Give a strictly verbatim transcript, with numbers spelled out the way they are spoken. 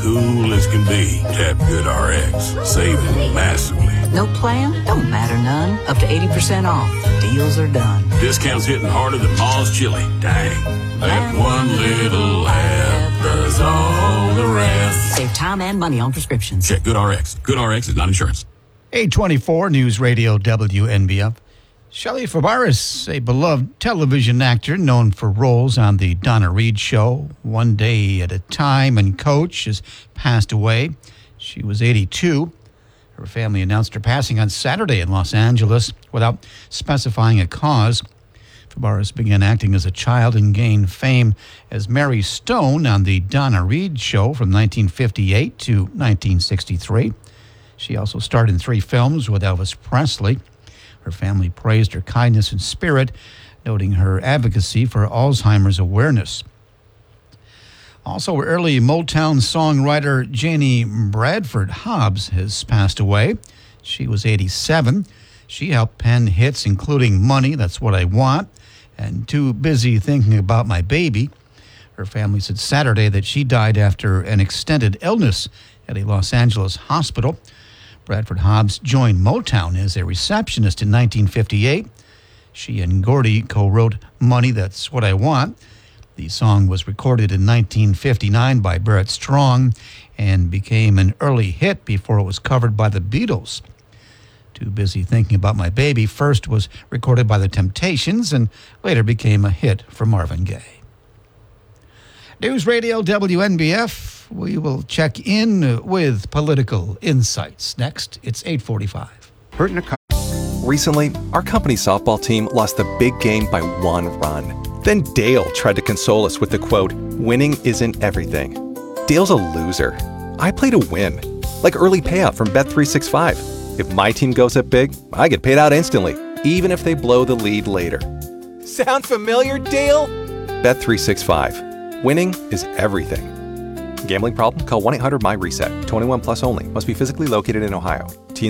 Cool as can be. Tap GoodRx. Saving massively. No plan? Don't matter none. Up to eighty percent off. Deals are done. Discounts hitting harder than Ma's chili. Dang. That one little app does all the rest. Save time and money on prescriptions. Check GoodRx. GoodRx is not insurance. eight twenty-four News Radio W N B F. Shelley Fabares, a beloved television actor known for roles on The Donna Reed Show, One Day at a Time, and Coach, has passed away. She was eighty-two. Her family announced her passing on Saturday in Los Angeles without specifying a cause. Fabares began acting as a child and gained fame as Mary Stone on The Donna Reed Show from nineteen fifty-eight to nineteen sixty-three. She also starred in three films with Elvis Presley. Her family praised her kindness and spirit, noting her advocacy for Alzheimer's awareness. Also, early Motown songwriter Janie Bradford Hobbs has passed away. She was eighty-seven. She helped pen hits including Money, That's What I Want, and Too Busy Thinking About My Baby. Her family said Saturday that she died after an extended illness at a Los Angeles hospital. Bradford Hobbs joined Motown as a receptionist in nineteen fifty-eight. She and Gordy co-wrote Money, That's What I Want. The song was recorded in nineteen fifty-nine by Barrett Strong and became an early hit before it was covered by the Beatles. Too Busy Thinking About My Baby first was recorded by the Temptations and later became a hit for Marvin Gaye. News Radio W N B F. We will check in with political insights. Next, it's eight forty-five. Recently, our company softball team lost the big game by one run. Then Dale tried to console us with the quote, "Winning isn't everything." Dale's a loser. I play to win. Like early payout from Bet three sixty-five. If my team goes up big, I get paid out instantly, even if they blow the lead later. Sound familiar, Dale? Bet three sixty-five. Winning is everything. Gambling problem? Call one eight hundred M Y RESET. twenty-one plus only. Must be physically located in Ohio.